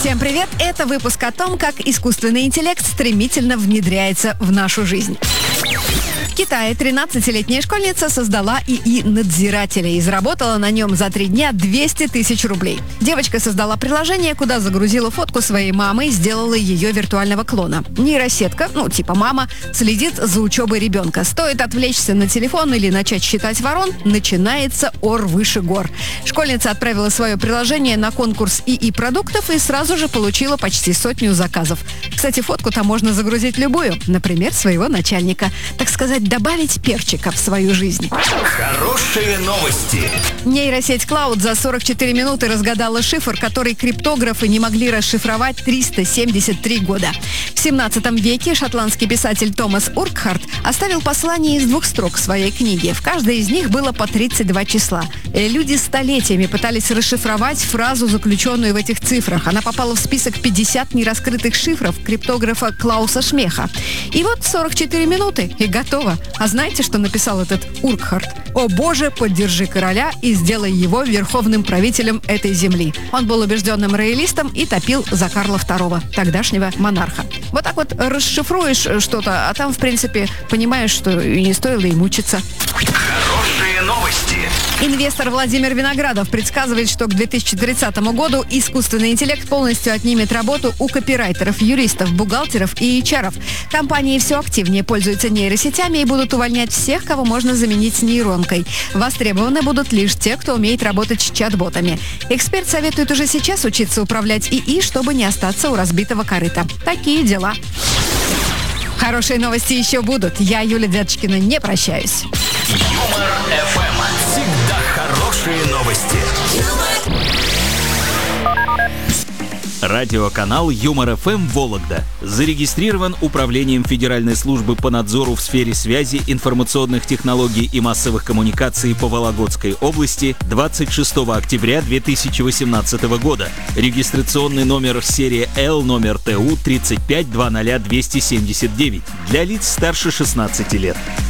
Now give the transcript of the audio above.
Всем привет! Это выпуск о том, как искусственный интеллект стремительно внедряется в нашу жизнь. В Китае 13-летняя школьница создала ИИ-надзирателя и заработала на нем за 3 дня 200 тысяч рублей. Девочка создала приложение, куда загрузила фотку своей мамы и сделала ее виртуального клона. Нейросетка, типа мама, следит за учебой ребенка. Стоит отвлечься на телефон или начать считать ворон, начинается ор выше гор. Школьница отправила свое приложение на конкурс ИИ-продуктов и сразу же получила почти 100 заказов. Кстати, фотку там можно загрузить любую, например, своего начальника. Так сказать, добавить перчика в свою жизнь. Хорошие новости. Нейросеть Cloud за 44 минуты разгадала шифр, который криптографы не могли расшифровать 373 года. В 17 веке шотландский писатель Томас Уркхарт оставил послание из 2 строк в своей книге. В каждой из них было по 32 числа. Люди столетиями пытались расшифровать фразу, заключенную в этих цифрах. Она попала в список 50 нераскрытых шифров криптографа Клауса Шмеха. И вот 44 минуты, и готово. А знаете, что написал этот Уркхарт? «О боже, поддержи короля и сделай его верховным правителем этой земли». Он был убежденным роялистом и топил за Карла II, тогдашнего монарха. Вот так вот расшифруешь что-то, а там, в принципе, понимаешь, что и не стоило и мучиться. Хорошие новости. Инвестор Владимир Виноградов предсказывает, что к 2030 году искусственный интеллект полностью отнимет работу у копирайтеров, юристов, бухгалтеров и HR-ов. Компании все активнее пользуются нейросетями и будут увольнять всех, кого можно заменить нейронкой. Востребованы будут лишь те, кто умеет работать с чат-ботами. Эксперт советует уже сейчас учиться управлять ИИ, чтобы не остаться у разбитого корыта. Такие дела. Хорошие новости еще будут. Я, Юлия Дядочкина, не прощаюсь. Юмор ФМ. Всегда хорошие новости. Радиоканал Юмор ФМ Вологда зарегистрирован Управлением Федеральной службы по надзору в сфере связи, информационных технологий и массовых коммуникаций по Вологодской области 26 октября 2018 года. Регистрационный номер серия L, номер ТУ 3520279 для лиц старше 16 лет.